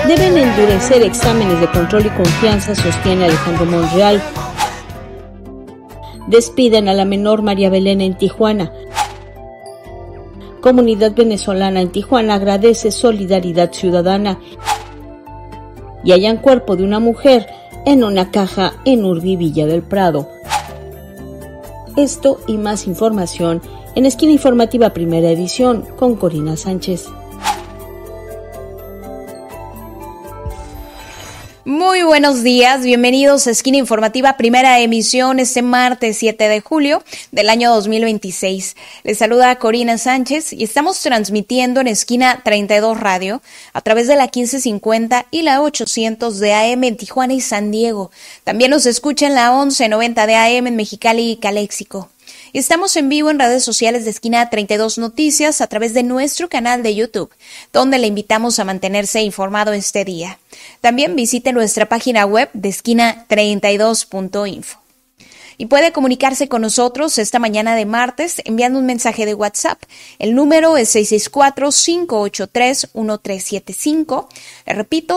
Deben endurecer exámenes de control y confianza, sostiene Alejandro Monreal. Despiden a la menor María Belén en Tijuana. Comunidad venezolana en Tijuana agradece solidaridad ciudadana. Y hallan cuerpo de una mujer en una caja en Urbi, Villa del Prado. Esto y más información en Esquina Informativa Primera Edición con Corina Sánchez. Muy buenos días, bienvenidos a Esquina Informativa Primera Emisión este martes 7 de julio del año 2026. Les saluda Corina Sánchez y estamos transmitiendo en Esquina 32 Radio a través de la 1550 y la 800 de AM en Tijuana y San Diego. También nos escucha en la 1190 de AM en Mexicali y Caléxico. Estamos en vivo en redes sociales de Esquina 32 Noticias a través de nuestro canal de YouTube, donde le invitamos a mantenerse informado este día. También visite nuestra página web de esquina32.info. Y puede comunicarse con nosotros esta mañana de martes enviando un mensaje de WhatsApp. El número es 664-583-1375. Le repito,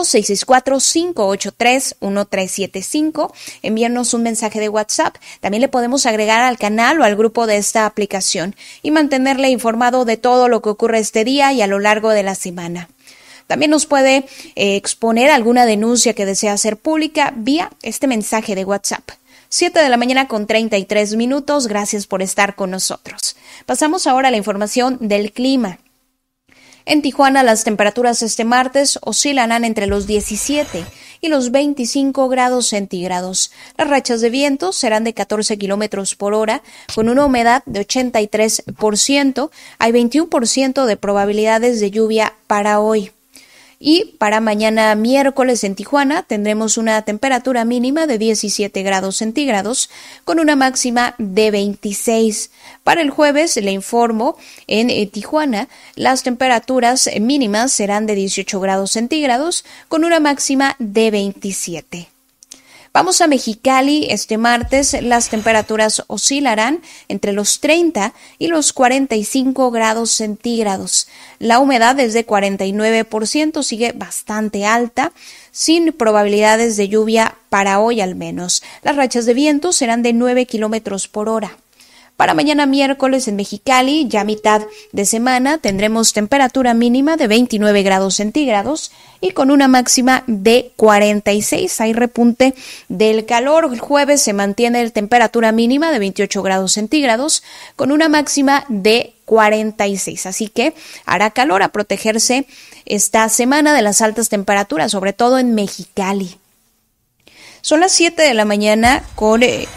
664-583-1375. Envíanos un mensaje de WhatsApp. También le podemos agregar al canal o al grupo de esta aplicación y mantenerle informado de todo lo que ocurre este día y a lo largo de la semana. También nos puede exponer alguna denuncia que desea hacer pública vía este mensaje de WhatsApp. 7 de la mañana con 33 minutos. Gracias por estar con nosotros. Pasamos ahora a la información del clima. En Tijuana, las temperaturas este martes oscilarán entre los 17 y los 25 grados centígrados. Las rachas de viento serán de 14 kilómetros por hora, con una humedad de 83%. Hay 21% de probabilidades de lluvia para hoy. Y para mañana miércoles en Tijuana tendremos una temperatura mínima de 17 grados centígrados con una máxima de 26. Para el jueves le informo, en Tijuana las temperaturas mínimas serán de 18 grados centígrados con una máxima de 27. Vamos a Mexicali. Este martes las temperaturas oscilarán entre los 30 y los 45 grados centígrados. La humedad es de 49%, sigue bastante alta, sin probabilidades de lluvia para hoy al menos. Las rachas de viento serán de 9 kilómetros por hora. Para mañana miércoles en Mexicali, ya mitad de semana, tendremos temperatura mínima de 29 grados centígrados y con una máxima de 46. Hay repunte del calor. El jueves se mantiene la temperatura mínima de 28 grados centígrados con una máxima de 46. Así que hará calor, a protegerse esta semana de las altas temperaturas, sobre todo en Mexicali. Son las 7 de la mañana con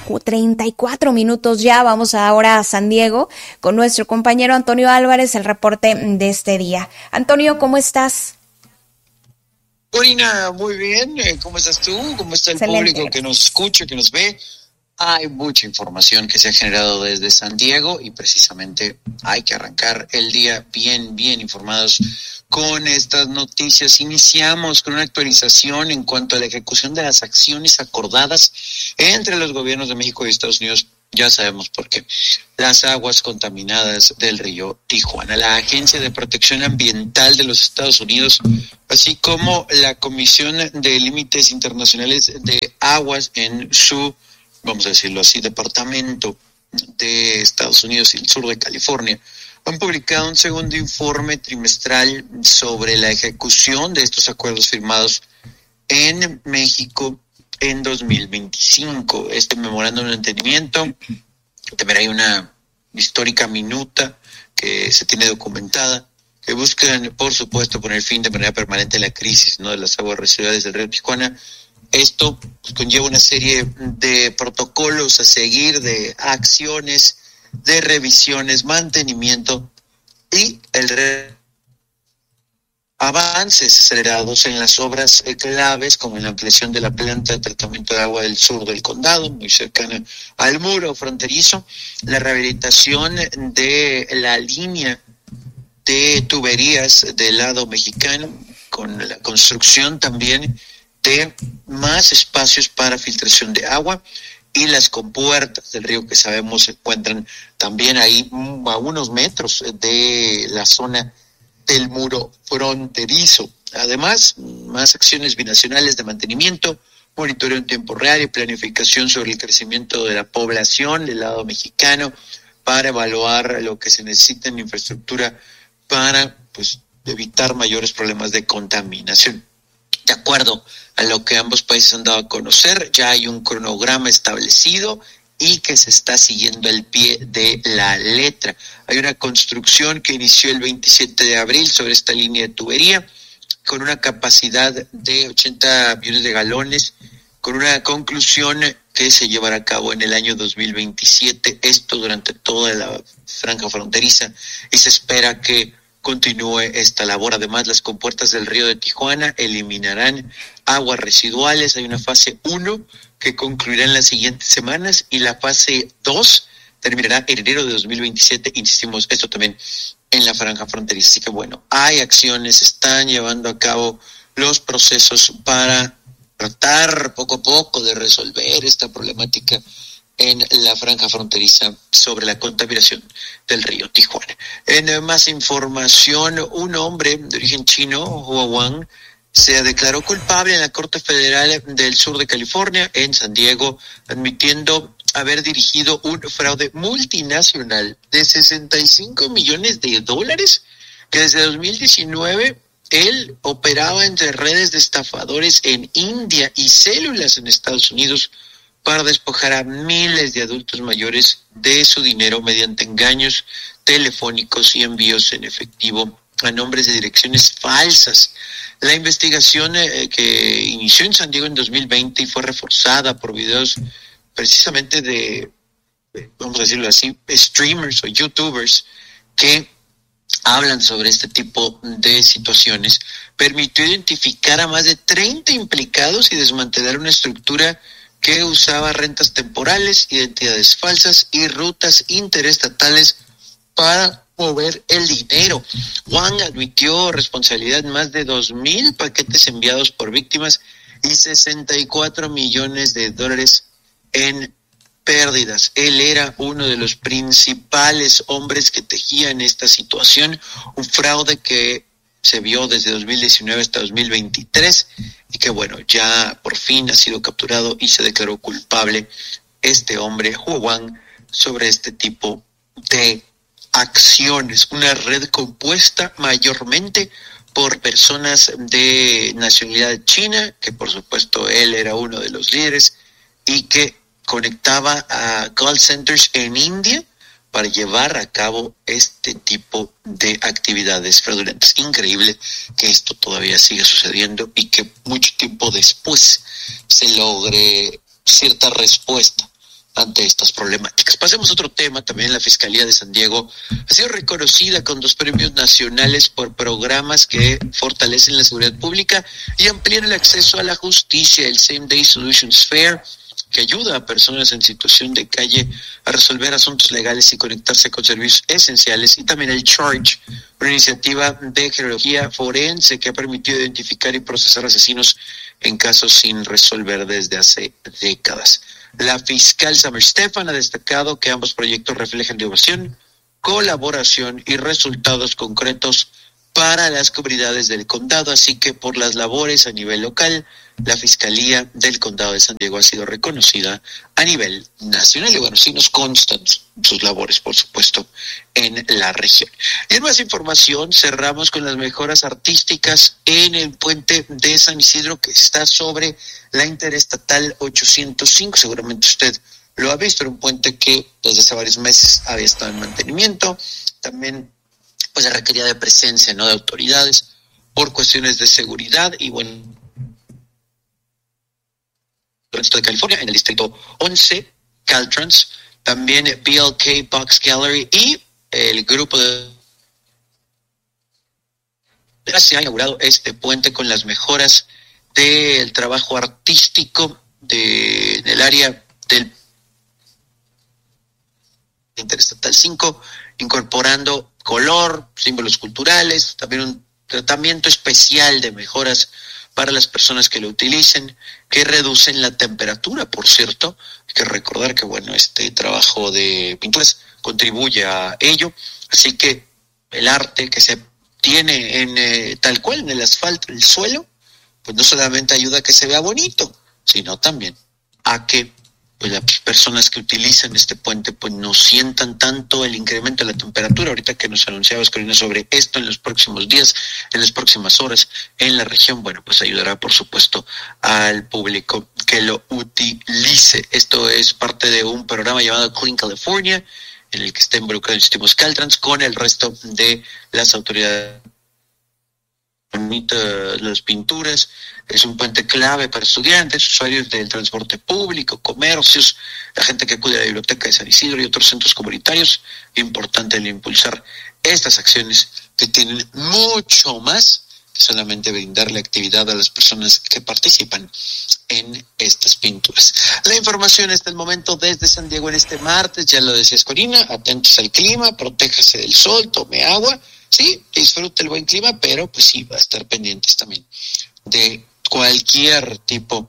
34 minutos ya. Vamos ahora a San Diego con nuestro compañero Antonio Álvarez, el reporte de este día. Antonio, ¿cómo estás? Corina, muy bien. ¿Cómo estás tú? ¿Cómo está el Excelente. público que nos escucha, que nos ve? Hay mucha información que se ha generado desde San Diego y precisamente hay que arrancar el día bien informados con estas noticias. Iniciamos con una actualización en cuanto a la ejecución de las acciones acordadas entre los gobiernos de México y Estados Unidos. Ya sabemos por qué. Las aguas contaminadas del río Tijuana. La Agencia de Protección Ambiental de los Estados Unidos, así como la Comisión de Límites Internacionales de Aguas en su, vamos a decirlo así, departamento de Estados Unidos y el sur de California, han publicado un segundo informe trimestral sobre la ejecución de estos acuerdos firmados en México en 2025. Este memorándum de entendimiento, también hay una histórica minuta que se tiene documentada, que buscan, por supuesto, poner fin de manera permanente a la crisis, ¿no?, de las aguas residuales del río Tijuana. Esto conlleva una serie de protocolos a seguir, de acciones, de revisiones, mantenimiento y avances acelerados en las obras claves, como en la ampliación de la planta de tratamiento de agua del sur del condado, muy cercana al muro fronterizo, la rehabilitación de la línea de tuberías del lado mexicano, con la construcción también de más espacios para filtración de agua, y las compuertas del río, que sabemos se encuentran también ahí a unos metros de la zona del muro fronterizo. Además, más acciones binacionales de mantenimiento, monitoreo en tiempo real y planificación sobre el crecimiento de la población del lado mexicano para evaluar lo que se necesita en infraestructura para evitar mayores problemas de contaminación. De acuerdo a lo que ambos países han dado a conocer, ya hay un cronograma establecido y que se está siguiendo al pie de la letra. Hay una construcción que inició el 27 de abril sobre esta línea de tubería con una capacidad de 80 millones de galones, con una conclusión que se llevará a cabo en el año 2027, esto durante toda la franja fronteriza, y se espera que continúe esta labor. Además, las compuertas del río de Tijuana eliminarán aguas residuales. Hay una fase 1 que concluirá en las siguientes semanas y la fase 2 terminará en enero de 2027. Insistimos, esto también en la franja fronteriza. Así que hay acciones, están llevando a cabo los procesos para tratar poco a poco de resolver esta problemática en la franja fronteriza sobre la contaminación del río Tijuana. En más información, un hombre de origen chino, Hua Wang, se declaró culpable en la Corte Federal del Sur de California, en San Diego, admitiendo haber dirigido un fraude multinacional de $65 millones, que desde 2019 él operaba entre redes de estafadores en India y células en Estados Unidos para despojar a miles de adultos mayores de su dinero mediante engaños telefónicos y envíos en efectivo a nombres de direcciones falsas. La investigación que inició en San Diego en 2020 y fue reforzada por videos precisamente de, vamos a decirlo así, streamers o youtubers que hablan sobre este tipo de situaciones, permitió identificar a más de 30 implicados y desmantelar una estructura que usaba rentas temporales, identidades falsas y rutas interestatales para mover el dinero. Wang admitió responsabilidad en más de 2,000 paquetes enviados por víctimas y $64 millones en pérdidas. Él era uno de los principales hombres que tejían esta situación, un fraude que se vio desde 2019 hasta 2023 y que ya por fin ha sido capturado y se declaró culpable este hombre, Hua Wang, sobre este tipo de acciones. Una red compuesta mayormente por personas de nacionalidad china, que por supuesto él era uno de los líderes, y que conectaba a call centers en India para llevar a cabo este tipo de actividades fraudulentas. Increíble que esto todavía siga sucediendo y que mucho tiempo después se logre cierta respuesta ante estas problemáticas. Pasemos a otro tema. También la Fiscalía de San Diego ha sido reconocida con 2 premios nacionales por programas que fortalecen la seguridad pública y amplían el acceso a la justicia. El Same Day Solutions Fair, que ayuda a personas en situación de calle a resolver asuntos legales y conectarse con servicios esenciales, y también el Charge, una iniciativa de genealogía forense que ha permitido identificar y procesar asesinos en casos sin resolver desde hace décadas. La fiscal Summer Stephan ha destacado que ambos proyectos reflejan innovación, colaboración y resultados concretos para las comunidades del condado, así que por las labores a nivel local, la Fiscalía del Condado de San Diego ha sido reconocida a nivel nacional. Y sí nos constan sus labores, por supuesto, en la región. Y en más información, cerramos con las mejoras artísticas en el puente de San Isidro, que está sobre la Interestatal 805. Seguramente usted lo ha visto, era un puente que desde hace varios meses había estado en mantenimiento. También se requería de presencia, de autoridades por cuestiones de seguridad. Y de California, en el distrito 11, Caltrans, también BLK Box Gallery y el grupo de se ha inaugurado este puente con las mejoras del trabajo artístico del área del Interestatal 5, incorporando color, símbolos culturales, también un tratamiento especial de mejoras para las personas que lo utilicen, que reducen la temperatura, por cierto. Hay que recordar que, este trabajo de pinturas contribuye a ello. Así que el arte que se tiene en tal cual en el asfalto, el suelo, pues no solamente ayuda a que se vea bonito, sino también a que pues las personas que utilizan este puente pues no sientan tanto el incremento de la temperatura. Ahorita que nos anunciabas, Corina, sobre esto en los próximos días, en las próximas horas en la región, bueno, pues ayudará por supuesto al público que lo utilice. Esto es parte de un programa llamado Clean California, en el que está involucrado el sistema Caltrans con el resto de las autoridades. Bonitas las pinturas, es un puente clave para estudiantes, usuarios del transporte público, comercios, la gente que acude a la biblioteca de San Isidro y otros centros comunitarios. Importante el impulsar estas acciones que tienen mucho más que solamente brindarle actividad a las personas que participan en estas pinturas. La información hasta el momento desde San Diego en este martes, ya lo decías, Corina, atentos al clima, protéjase del sol, tome agua. Sí, disfrute el buen clima, pero pues sí, va a estar pendientes también de cualquier tipo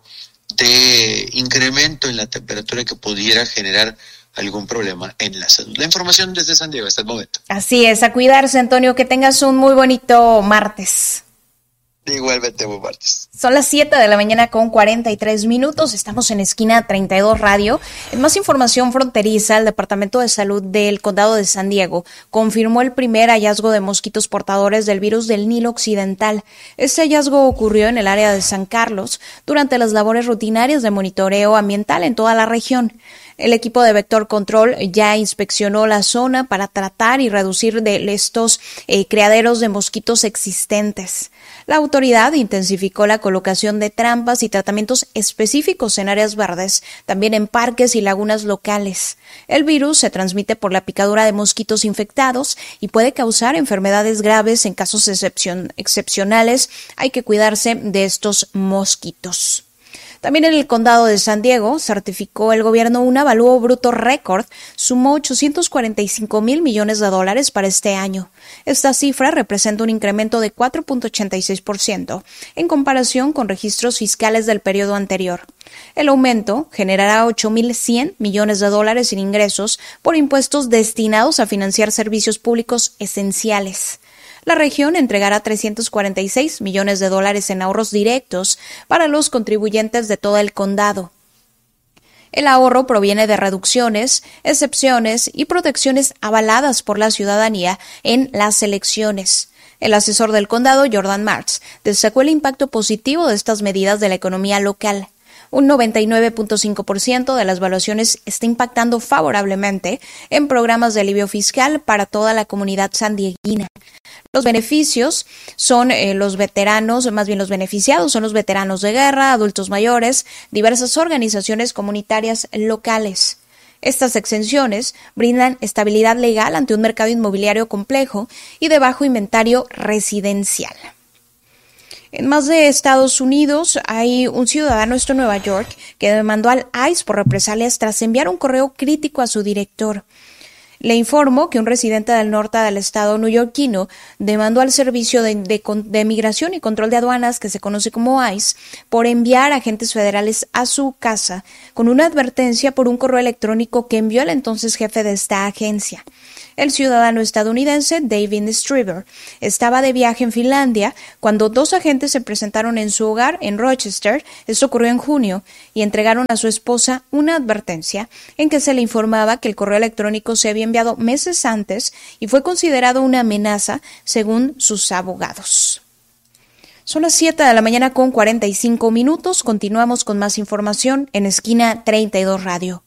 de incremento en la temperatura que pudiera generar algún problema en la salud. La información desde San Diego hasta el momento. Así es, a cuidarse, Antonio, que tengas un muy bonito martes. Igualmente, buen martes. Son las 7:43 a.m, estamos en Esquina 32 Radio. En más información fronteriza, el Departamento de Salud del Condado de San Diego confirmó el primer hallazgo de mosquitos portadores del virus del Nilo Occidental. Este hallazgo ocurrió en el área de San Carlos durante las labores rutinarias de monitoreo ambiental en toda la región. El equipo de Vector Control ya inspeccionó la zona para tratar y reducir de estos criaderos de mosquitos existentes. La autoridad intensificó la colocación de trampas y tratamientos específicos en áreas verdes, también en parques y lagunas locales. El virus se transmite por la picadura de mosquitos infectados y puede causar enfermedades graves. En casos excepcionales hay que cuidarse de estos mosquitos. También en el condado de San Diego certificó el gobierno un avalúo bruto récord, sumó $845 mil millones para este año. Esta cifra representa un incremento de 4.86% en comparación con registros fiscales del periodo anterior. El aumento generará $8.100 millones en ingresos por impuestos destinados a financiar servicios públicos esenciales. La región entregará $346 millones en ahorros directos para los contribuyentes de todo el condado. El ahorro proviene de reducciones, excepciones y protecciones avaladas por la ciudadanía en las elecciones. El asesor del condado, Jordan Martz, destacó el impacto positivo de estas medidas de la economía local. Un 99.5% de las evaluaciones está impactando favorablemente en programas de alivio fiscal para toda la comunidad sandieguina. Los beneficios son los beneficiados son los veteranos de guerra, adultos mayores, diversas organizaciones comunitarias locales. Estas exenciones brindan estabilidad legal ante un mercado inmobiliario complejo y de bajo inventario residencial. En más de Estados Unidos, hay un ciudadano, esto en Nueva York, que demandó al ICE por represalias tras enviar un correo crítico a su director. Le informó que un residente del norte del estado neoyorquino demandó al Servicio de Migración y Control de Aduanas, que se conoce como ICE, por enviar agentes federales a su casa con una advertencia por un correo electrónico que envió el entonces jefe de esta agencia. El ciudadano estadounidense David Strieber estaba de viaje en Finlandia cuando dos agentes se presentaron en su hogar en Rochester, esto ocurrió en junio, y entregaron a su esposa una advertencia en que se le informaba que el correo electrónico se había enviado meses antes y fue considerado una amenaza según sus abogados. Son las 7:45 a.m, continuamos con más información en Esquina 32 Radio.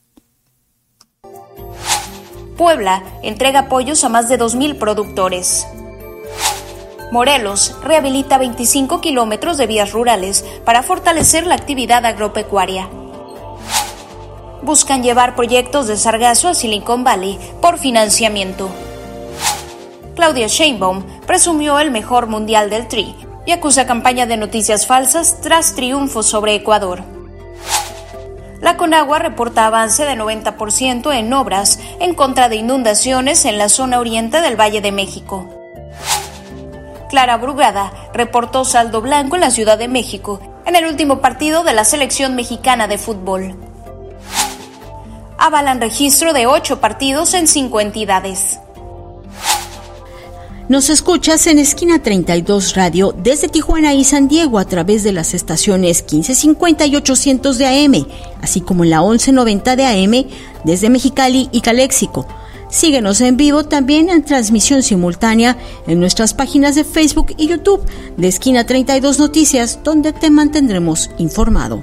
Puebla entrega apoyos a más de 2,000 productores. Morelos rehabilita 25 kilómetros de vías rurales para fortalecer la actividad agropecuaria. Buscan llevar proyectos de sargazo a Silicon Valley por financiamiento. Claudia Sheinbaum presumió el mejor mundial del Tri y acusa campaña de noticias falsas tras triunfo sobre Ecuador. La Conagua reporta avance de 90% en obras en contra de inundaciones en la zona oriente del Valle de México. Clara Brugada reportó saldo blanco en la Ciudad de México en el último partido de la selección mexicana de fútbol. Avalan registro de 8 partidos en 5 entidades. Nos escuchas en Esquina 32 Radio desde Tijuana y San Diego a través de las estaciones 1550 y 800 de AM, así como en la 1190 de AM desde Mexicali y Caléxico. Síguenos en vivo también en transmisión simultánea en nuestras páginas de Facebook y YouTube de Esquina 32 Noticias, donde te mantendremos informado.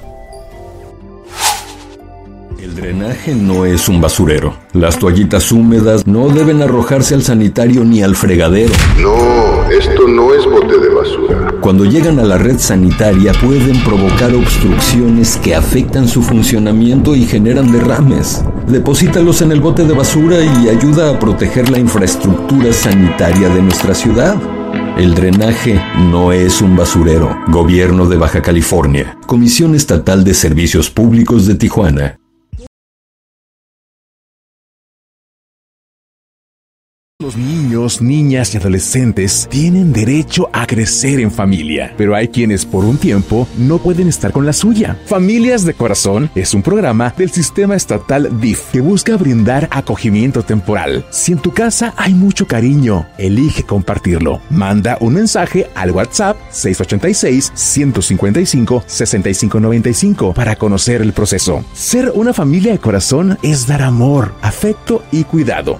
El drenaje no es un basurero. Las toallitas húmedas no deben arrojarse al sanitario ni al fregadero. No, esto no es bote de basura. Cuando llegan a la red sanitaria pueden provocar obstrucciones que afectan su funcionamiento y generan derrames. Deposítalos en el bote de basura y ayuda a proteger la infraestructura sanitaria de nuestra ciudad. El drenaje no es un basurero. Gobierno de Baja California. Comisión Estatal de Servicios Públicos de Tijuana. Los niños, niñas y adolescentes tienen derecho a crecer en familia, pero hay quienes por un tiempo no pueden estar con la suya. Familias de Corazón es un programa del sistema estatal DIF que busca brindar acogimiento temporal. Si en tu casa hay mucho cariño, elige compartirlo. Manda un mensaje al WhatsApp 686-155-6595 para conocer el proceso. Ser una familia de corazón es dar amor, afecto y cuidado.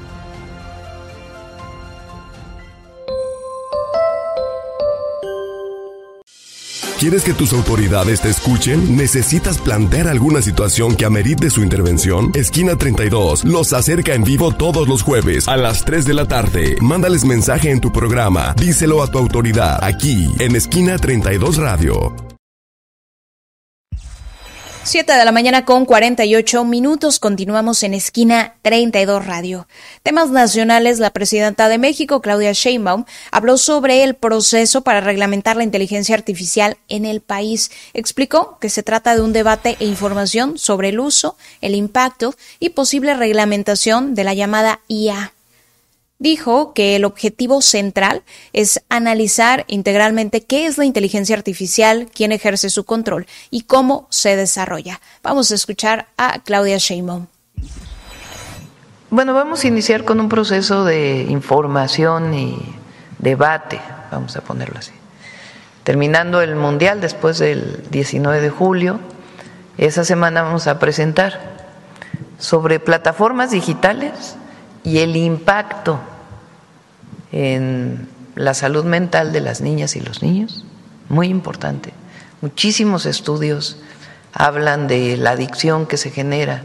¿Quieres que tus autoridades te escuchen? ¿Necesitas plantear alguna situación que amerite su intervención? Esquina 32 los acerca en vivo todos los jueves a las 3 de la tarde. Mándales mensaje en tu programa. Díselo a tu autoridad aquí en Esquina 32 Radio. 7 de la mañana con 48 minutos. Continuamos en Esquina 32 Radio. Temas nacionales. La presidenta de México, Claudia Sheinbaum, habló sobre el proceso para reglamentar la inteligencia artificial en el país. Explicó que se trata de un debate e información sobre el uso, el impacto y posible reglamentación de la llamada IA. Dijo que el objetivo central es analizar integralmente qué es la inteligencia artificial, quién ejerce su control y cómo se desarrolla. Vamos a escuchar a Claudia Sheinbaum. Bueno, vamos a iniciar con un proceso de información y debate, vamos a ponerlo así. Terminando el Mundial después del 19 de julio, esa semana vamos a presentar sobre plataformas digitales y el impacto en la salud mental de las niñas y los niños, muy importante. Muchísimos estudios hablan de la adicción que se genera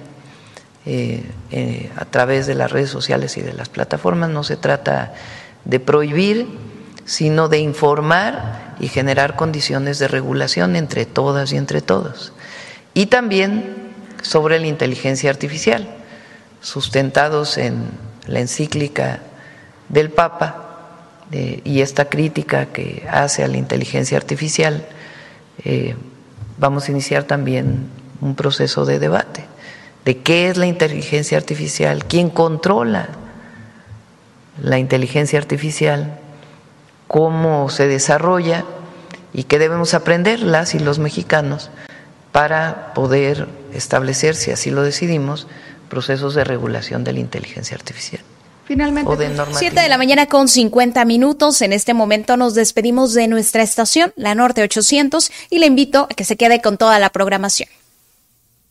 a través de las redes sociales y de las plataformas. No se trata de prohibir, sino de informar y generar condiciones de regulación entre todas y entre todos. Y también sobre la inteligencia artificial, sustentados en la encíclica del Papa y esta crítica que hace a la inteligencia artificial. Vamos a iniciar también un proceso de debate de qué es la inteligencia artificial, quién controla la inteligencia artificial, cómo se desarrolla y qué debemos aprender las y los mexicanos para poder establecer, si así lo decidimos, procesos de regulación de la inteligencia artificial. Finalmente, 7 de la mañana con 50 minutos. En este momento nos despedimos de nuestra estación, la Norte 800, y le invito a que se quede con toda la programación.